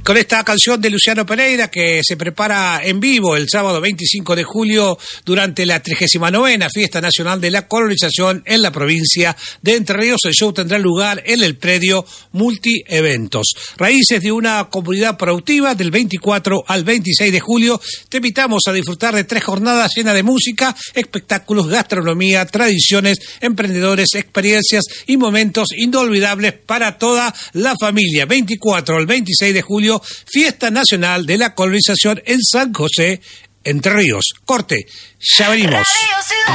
Con esta canción de Luciano Pereira que se prepara en vivo el sábado 25 de julio durante la 39ª Fiesta Nacional de la Colonización en la provincia de Entre Ríos. El show tendrá lugar en el predio Multieventos. Raíces de una comunidad productiva del 24 al 26 de julio. Te invitamos a disfrutar de 3 jornadas llenas de música, espectáculos, gastronomía, tradiciones, emprendedores, experiencias y momentos inolvidables para toda la familia. 24 al 26 de julio, Fiesta Nacional de la Colonización en San José, Entre Ríos. Corte, ya venimos.